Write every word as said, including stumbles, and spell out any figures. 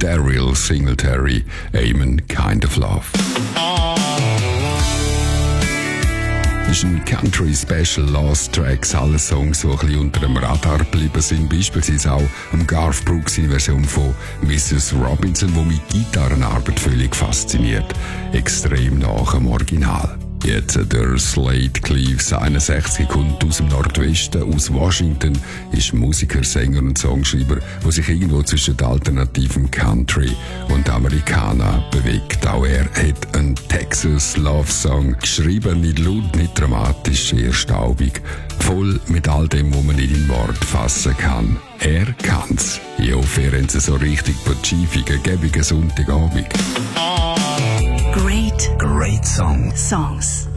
Daryl Singletary, Amen Kind of Love. Das ist ein Country-Special Lost Tracks, alle Songs, die ein bisschen unter dem Radar geblieben sind. Beispielsweise auch am Garth Brooks in Version von Missus Robinson, die mit Gitarrenarbeit völlig fasziniert. Extrem nach dem Original. Jetzt der Slade Cleaves, einundsechzig, kommt aus dem Nordwesten, aus Washington, ist Musiker, Sänger und Songschreiber, der sich irgendwo zwischen alternativem Country und Amerikaner bewegt. Auch er hat einen Texas Love Song geschrieben, nicht laut, nicht dramatisch, eher staubig, voll mit all dem, was man nicht in Wort fassen kann. Er kann's. Ich hoffe, ihr habt so richtig pazifischen, gäbigen Sonntagabend. Great, great song. songs.